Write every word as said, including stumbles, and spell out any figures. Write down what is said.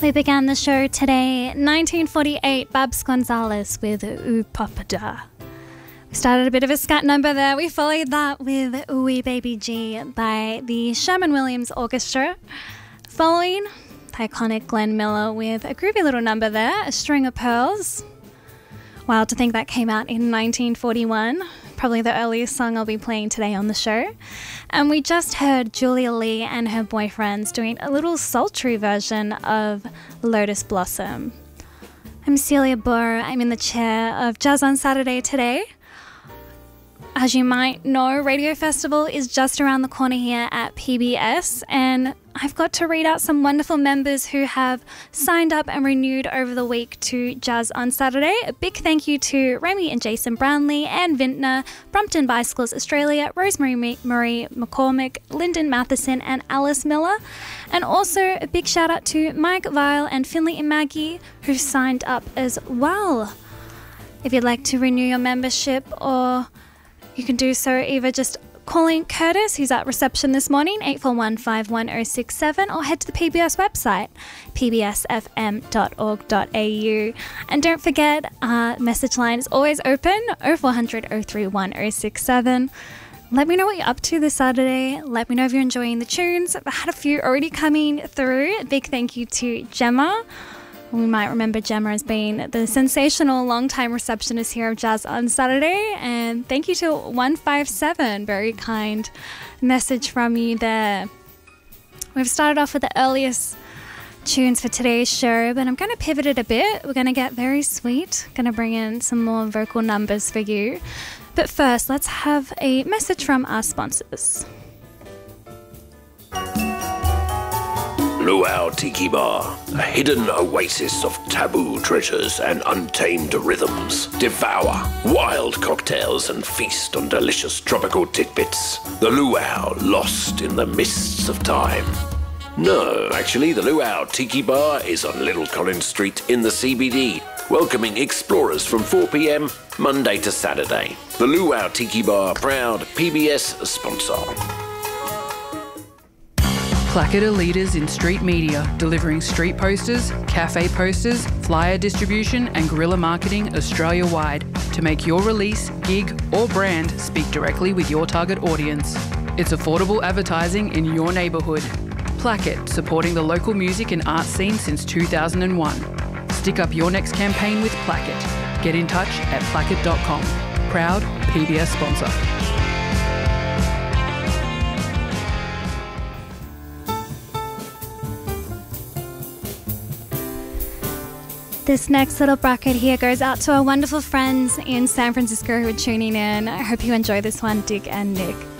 We began the show today, nineteen forty-eight, Babs Gonzalez with Ooh Papa Da. We started a bit of a scat number there. We followed that with Wee Baby G by the Sherman Williams Orchestra. Following, the iconic Glenn Miller with a groovy little number there, A String of Pearls. Wild to think that came out in nineteen forty-one. Probably the earliest song I'll be playing today on the show. And we just heard Julia Lee and her boyfriends doing a little sultry version of Lotus Blossom. I'm Celia Burr. I'm in the chair of Jazz on Saturday today. As you might know, Radio Festival is just around the corner here at P B S, and I've got to read out some wonderful members who have signed up and renewed over the week to Jazz on Saturday. A big thank you to Remy and Jason Brownlee, Anne Vintner, Brompton Bicycles Australia, Rosemary Marie McCormick, Lyndon Matheson and Alice Miller. And also a big shout out to Mike Vile and Finley and Maggie who signed up as well. If you'd like to renew your membership, or you can do so either just calling Curtis, who's at reception this morning, eight four one, five one zero six seven, or head to the P B S website, p b s f m dot org dot a u. And don't forget, our message line is always open, oh four hundred, oh three one, oh six seven. Let me know what you're up to this Saturday. Let me know if you're enjoying the tunes. I've had a few already coming through. A big thank you to Gemma. We might remember Gemma as being the sensational long-time receptionist here of Jazz on Saturday. And thank you to one five seven, very kind message from you there. We've started off with the earliest tunes for today's show, but I'm going to pivot it a bit. We're going to get very sweet. Going to bring in some more vocal numbers for you. But first, let's have a message from our sponsors. Luau Tiki Bar, a hidden oasis of taboo treasures and untamed rhythms. Devour wild cocktails and feast on delicious tropical tidbits. The Luau, lost in the mists of time. No, actually, the Luau Tiki Bar is on Little Collins Street in the C B D, welcoming explorers from four p.m. Monday to Saturday. The Luau Tiki Bar, proud P B S sponsor. Placket are leaders in street media, delivering street posters, cafe posters, flyer distribution and guerrilla marketing Australia-wide to make your release, gig or brand speak directly with your target audience. It's affordable advertising in your neighbourhood. Placket, supporting the local music and art scene since two thousand one. Stick up your next campaign with Placket. Get in touch at placket dot com. Proud P B S sponsor. This next little bracket here goes out to our wonderful friends in San Francisco who are tuning in. I hope you enjoy this one, Dick and Nick.